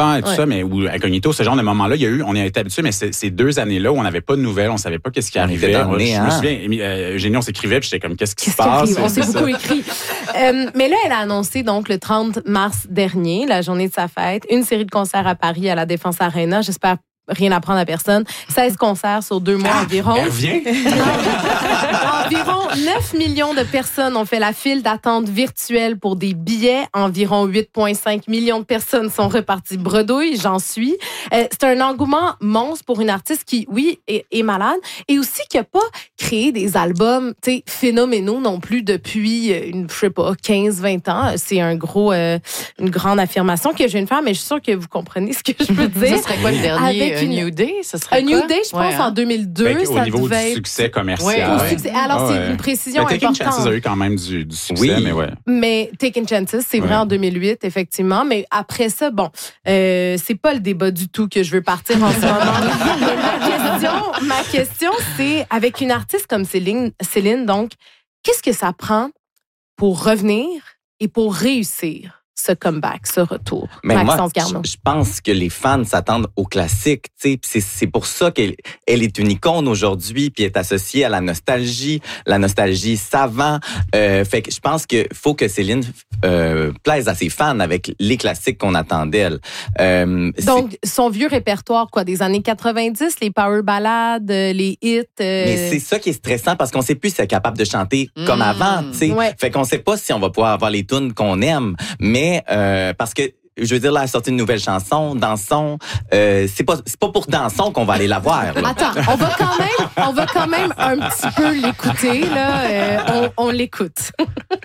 enfants et tout ça, mais ou Incognito, ce genre de moments-là, on y a été habitués, mais ces 2 années-là où on n'avait pas de nouvelles, on savait pas qu'est-ce qui arrivait. Je me souviens, Eugénie, on s'écrivait, puis j'étais comme, qu'est-ce qui se passe? On s'est beaucoup écrit. Mais là, elle a annoncé donc le 30 mars dernier, la journée de sa fête, une série de concerts à Paris à la Défense Arena. J'espère rien apprendre à personne. 16 concerts sur 2 mois environ. Elle revient? Environ 9 millions de personnes ont fait la file d'attente virtuelle pour des billets. Environ 8,5 millions de personnes sont reparties bredouilles, j'en suis. C'est un engouement monstre pour une artiste qui, oui, est malade et aussi qui n'a pas créé des albums phénoménaux non plus depuis, je sais pas, 15-20 ans. C'est une grande affirmation que je viens de faire, mais je suis sûre que vous comprenez ce que je veux dire. Ce serait quoi le dernier? New Day, ce serait quoi? New Day, je pense, en 2002. Au niveau du succès commercial. Alors, c'est une précision importante. Taking Chances a eu quand même du succès, mais ouais. Mais Taking Chances, c'est vrai en 2008, effectivement. Mais après ça, c'est pas le débat du tout que je veux partir en ce moment. Ma question, c'est, avec une artiste comme Céline, donc, qu'est-ce que ça prend pour revenir et pour réussir ce comeback, ce retour? Mais moi, je pense que les fans s'attendent au classique, tu sais, c'est pour ça qu'elle est une icône aujourd'hui, puis est associée à la nostalgie savant. Fait que je pense que faut que Céline plaise à ses fans avec les classiques qu'on attend d'elle. Donc, son vieux répertoire, des années 90, les power ballades, les hits. Mais c'est ça qui est stressant parce qu'on sait plus si elle est capable de chanter comme avant, tu sais. Ouais. Fait qu'on sait pas si on va pouvoir avoir les tunes qu'on aime, mais parce que je veux dire, là, elle a sorti une nouvelle chanson, Dansons. C'est pas pour Dansons qu'on va aller la voir. Là. Attends, on va quand même un petit peu l'écouter, là. On l'écoute.